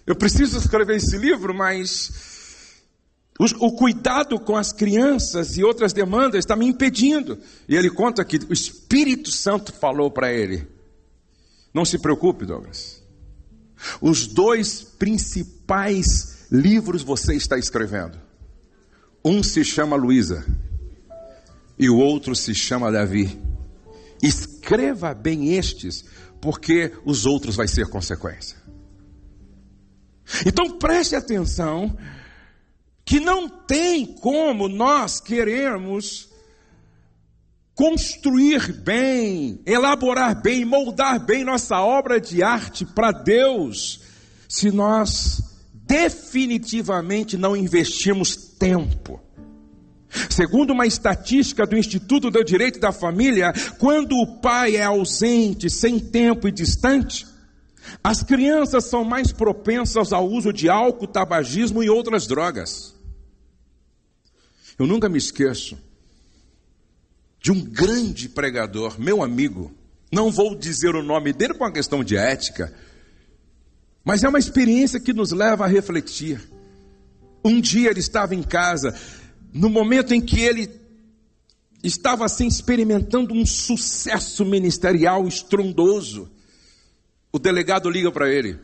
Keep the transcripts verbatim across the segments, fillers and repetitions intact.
Eu preciso escrever esse livro, mas o, o cuidado com as crianças e outras demandas está me impedindo. E ele conta que o Espírito Santo falou para ele: não se preocupe, Douglas. Os dois principais livros você está escrevendo. Um se chama Luísa e o outro se chama Davi. Escreva bem estes, porque os outros vai ser consequência. Então preste atenção que não tem como nós queremos construir bem, elaborar bem, moldar bem nossa obra de arte para Deus, se nós definitivamente não investirmos tempo. Segundo uma estatística do Instituto do Direito da Família, quando o pai é ausente, sem tempo e distante, as crianças são mais propensas ao uso de álcool, tabagismo e outras drogas. Eu nunca me esqueço de um grande pregador, meu amigo, não vou dizer o nome dele por uma questão de ética, mas é uma experiência que nos leva a refletir. Um dia ele estava em casa, no momento em que ele estava assim experimentando um sucesso ministerial estrondoso, o delegado liga para ele: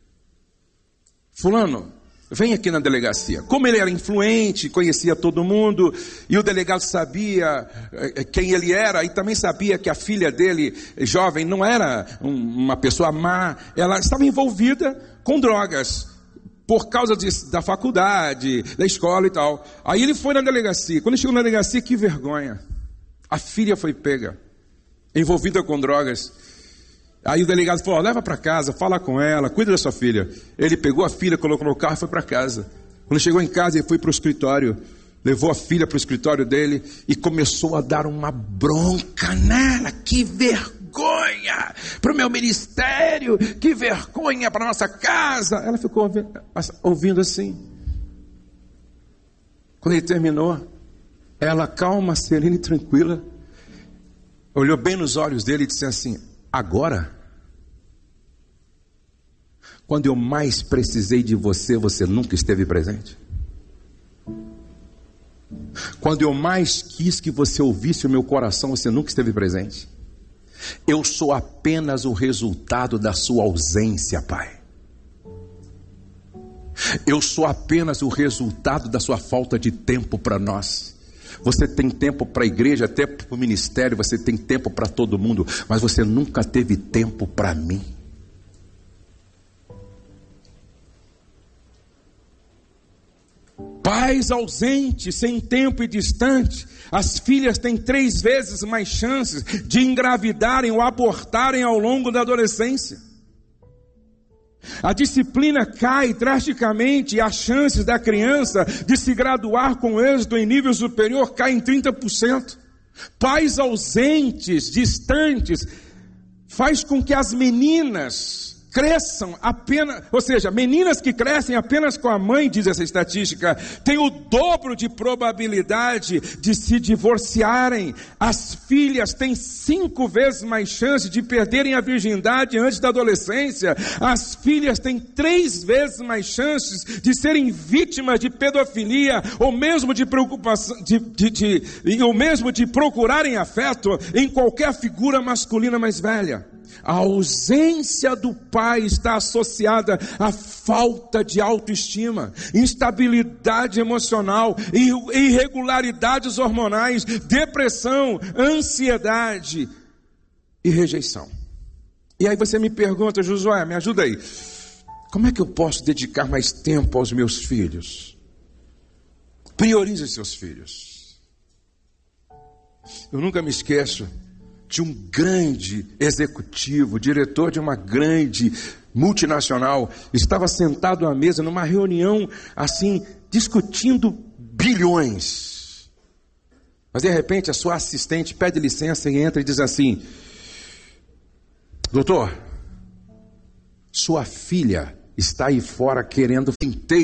fulano, vem aqui na delegacia. Como ele era influente, conhecia todo mundo, e o delegado sabia quem ele era, e também sabia que a filha dele, jovem, não era uma pessoa má, ela estava envolvida com drogas, por causa de, da faculdade, da escola e tal. Aí ele foi na delegacia. Quando ele chegou na delegacia, que vergonha, a filha foi pega, envolvida com drogas. Aí o delegado falou: leva para casa, fala com ela, cuida da sua filha. Ele pegou a filha, colocou no carro e foi para casa. Quando chegou em casa, ele foi para o escritório, levou a filha para o escritório dele e começou a dar uma bronca nela. Que vergonha para o meu ministério, que vergonha para a nossa casa. Ela ficou ouvindo, ouvindo assim. Quando ele terminou, ela, calma, serena e tranquila, olhou bem nos olhos dele e disse assim: agora, quando eu mais precisei de você, você nunca esteve presente. Quando eu mais quis que você ouvisse o meu coração, você nunca esteve presente. Eu sou apenas o resultado da sua ausência, Pai. Eu sou apenas o resultado da sua falta de tempo para nós. Você tem tempo para a igreja, tempo para o ministério, você tem tempo para todo mundo, mas você nunca teve tempo para mim. Pais ausentes, sem tempo e distante, as filhas têm três vezes mais chances de engravidarem ou abortarem ao longo da adolescência. A disciplina cai drasticamente e as chances da criança de se graduar com êxito em nível superior caem em trinta por cento. Pais ausentes, distantes, faz com que as meninas cresçam apenas, ou seja, meninas que crescem apenas com a mãe, diz essa estatística, têm o dobro de probabilidade de se divorciarem. As filhas têm cinco vezes mais chance de perderem a virgindade antes da adolescência. As filhas têm três vezes mais chances de serem vítimas de pedofilia, ou mesmo de preocupação, de, de, de, ou mesmo de procurarem afeto em qualquer figura masculina mais velha. A ausência do pai está associada à falta de autoestima, instabilidade emocional, irregularidades hormonais, depressão, ansiedade e rejeição. E aí você me pergunta: Josué, me ajuda aí. Como é que eu posso dedicar mais tempo aos meus filhos? Priorize seus filhos. Eu nunca me esqueço de um grande executivo, diretor de uma grande multinacional, estava sentado à mesa numa reunião assim, discutindo bilhões. Mas de repente a sua assistente pede licença e entra e diz assim: doutor, sua filha está aí fora querendo inteiro